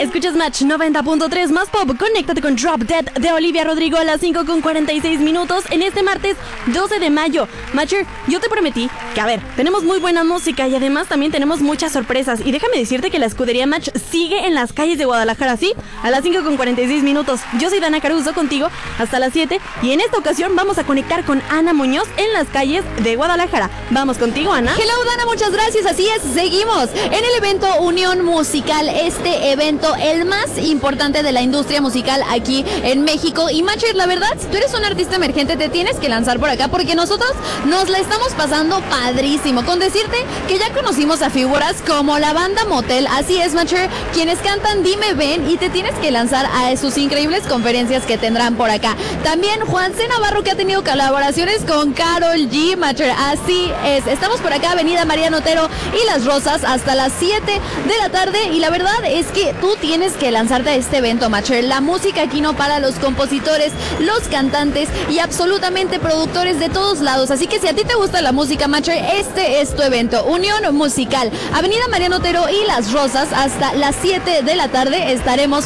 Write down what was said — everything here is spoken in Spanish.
Escuchas Match 90.3 más pop. Conéctate con Drop Dead de Olivia Rodrigo a las 5:46 en este martes 12 de mayo. Matcher, yo te prometí que, a ver, tenemos muy buena música y además también tenemos muchas sorpresas. Y déjame decirte que la escudería Match sigue en las calles de Guadalajara, ¿sí? A las 5:46. Yo soy Dana Caruso contigo hasta las 7 y en esta ocasión vamos a conectar con Ana Muñoz en las calles de Guadalajara. Vamos contigo, Ana. Hello, Dana, muchas gracias. Así es, seguimos en el evento Unión Musical, este evento el más importante de la industria musical aquí en México. Y Matcher, la verdad, si tú eres un artista emergente te tienes que lanzar por acá porque nosotros nos la estamos pasando padrísimo. Con decirte que ya conocimos a figuras como la banda Motel, así es, Matcher, quienes cantan Dime Ven, y te tienes que lanzar a sus increíbles conferencias que tendrán por acá. También Juan C. Navarro, que ha tenido colaboraciones con Karol G, Matcher, así es. Estamos por acá, Avenida Mariano Otero y Las Rosas hasta las 7 de la tarde, y la verdad es que tú tienes que lanzarte a este evento, Matcher. La música aquí no para, los compositores, los cantantes y absolutamente productores de todos lados. Así que si a ti te gusta la música, Matcher, este es tu evento, Unión Musical, Avenida Mariano Otero y Las Rosas hasta las 7 de la tarde. Estaremos